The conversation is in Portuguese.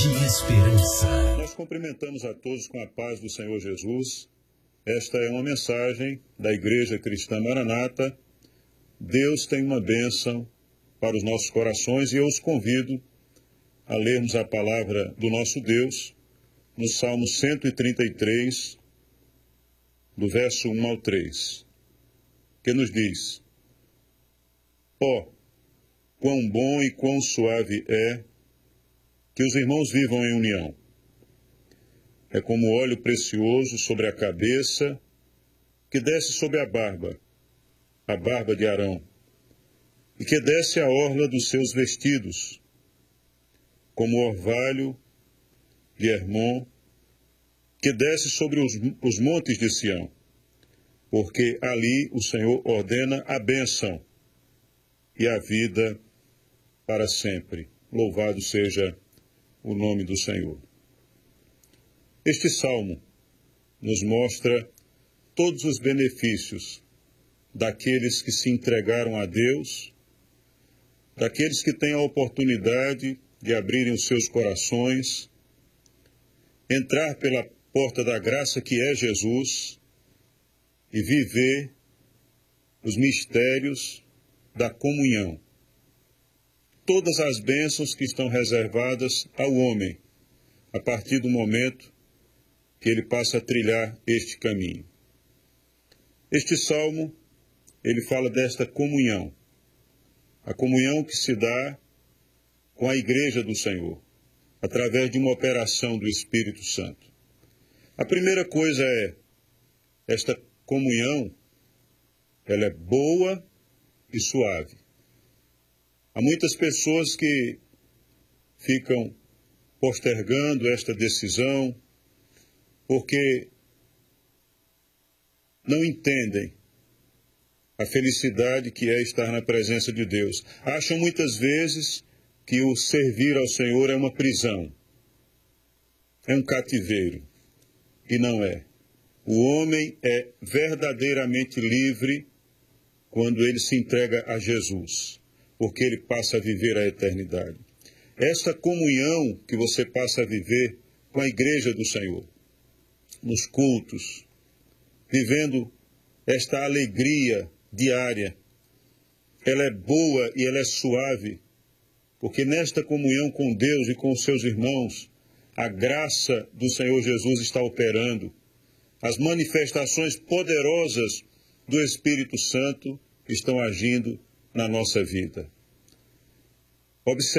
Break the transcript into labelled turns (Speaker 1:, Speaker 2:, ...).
Speaker 1: de esperança.
Speaker 2: Nós cumprimentamos a todos com a paz do Senhor Jesus. Esta é uma mensagem da Igreja Cristã Maranata. Deus tem uma bênção para os nossos corações e eu os convido a lermos a palavra do nosso Deus no Salmo 133, do verso 1 ao 3, que nos diz: Ó, quão bom e quão suave é que os irmãos vivam em união. É como óleo precioso sobre a cabeça, que desce sobre a barba de Arão, e que desce a orla dos seus vestidos, como orvalho de Hermon, que desce sobre os montes de Sião, porque ali o Senhor ordena a bênção e a vida para sempre. Louvado seja o nome do Senhor. Este salmo nos mostra todos os benefícios daqueles que se entregaram a Deus, daqueles que têm a oportunidade de abrirem os seus corações, entrar pela porta da graça que é Jesus e viver os mistérios da comunhão. Todas as bênçãos que estão reservadas ao homem, a partir do momento que ele passa a trilhar este caminho. Este salmo, ele fala desta comunhão, a comunhão que se dá com a Igreja do Senhor, através de uma operação do Espírito Santo. A primeira coisa é, esta comunhão, ela é boa e suave. Há muitas pessoas que ficam postergando esta decisão porque não entendem a felicidade que é estar na presença de Deus. Acham muitas vezes que o servir ao Senhor é uma prisão, é um cativeiro, e não é. O homem é verdadeiramente livre quando ele se entrega a Jesus, porque ele passa a viver a eternidade. Essa comunhão que você passa a viver com a Igreja do Senhor, nos cultos, vivendo esta alegria diária, ela é boa e ela é suave, porque nesta comunhão com Deus e com os seus irmãos, a graça do Senhor Jesus está operando. As manifestações poderosas do Espírito Santo estão agindo na nossa vida. Observe